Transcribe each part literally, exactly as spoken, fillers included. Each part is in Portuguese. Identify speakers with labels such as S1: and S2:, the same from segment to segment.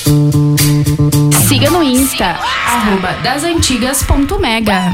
S1: Siga no Insta, arroba dasantigas.mega.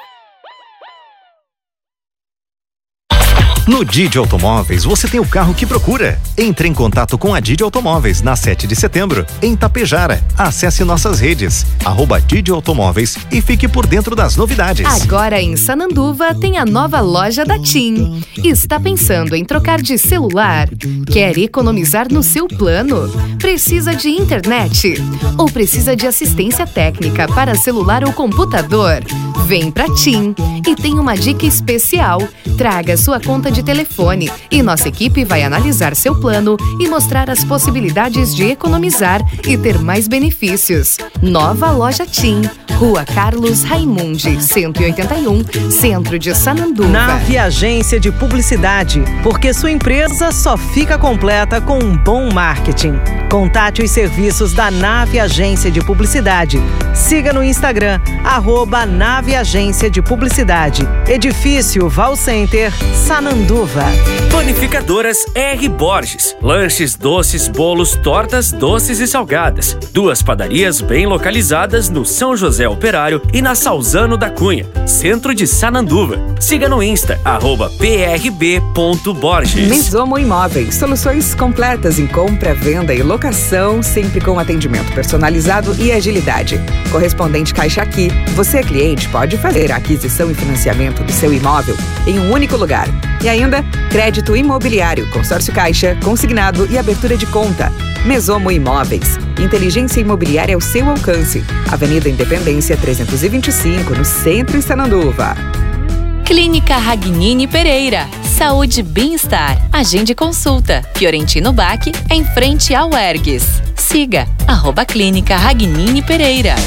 S2: No Didi Automóveis, você tem o carro que procura. Entre em contato com a Didi Automóveis na sete de setembro, em Tapejara. Acesse nossas redes, arroba Didi Automóveis e fique por dentro das novidades.
S3: Agora em Sananduva tem a nova loja da TIM. Está pensando em trocar de celular? Quer economizar no seu plano? Precisa de internet? Ou precisa de assistência técnica para celular ou computador? Vem pra TIM e tem uma dica especial. Traga sua conta de telefone e nossa equipe vai analisar seu plano e mostrar as possibilidades de economizar e ter mais benefícios. Nova loja TIM, Rua Carlos Raimundi, cento e oitenta e um, Centro de Sananduva.
S4: Nave Agência de Publicidade, porque sua empresa só fica completa com um bom marketing. Contate os serviços da Nave Agência de Publicidade. Siga no Instagram, arroba Nave Agência de Publicidade. Edifício Val Center, Sananduva.
S5: Panificadoras R. Borges. Lanches, doces, bolos, tortas, doces e salgadas. Duas padarias bem localizadas no São José Operário e na Salzano da Cunha, centro de Sananduva. Siga no Insta, arroba P R B ponto Borges.
S6: Mesomo Imóveis. Soluções completas em compra, venda e locação, sempre com atendimento personalizado e agilidade. Correspondente Caixa Aqui. Você, cliente, pode fazer a aquisição e financiamento do seu imóvel em um único lugar. E ainda, crédito imobiliário, consórcio Caixa, consignado e abertura de conta. Mesomo Imóveis. Inteligência imobiliária ao seu alcance. Avenida Independência trezentos e vinte e cinco, no centro de Sananduva.
S7: Clínica Ragnini Pereira. Saúde e bem-estar. Agende consulta. Fiorentino Bach, em frente ao Ergues. Siga, arroba Clínica Ragnini Pereira.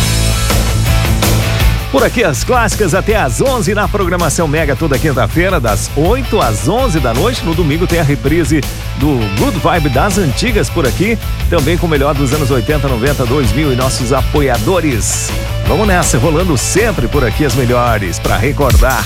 S2: Por aqui as clássicas até às onze na programação Mega toda quinta-feira, das oito às onze da noite. No domingo tem a reprise do Good Vibe das Antigas por aqui, também com o melhor dos anos oitenta, noventa, dois mil e nossos apoiadores. Vamos nessa, rolando sempre por aqui as melhores para recordar.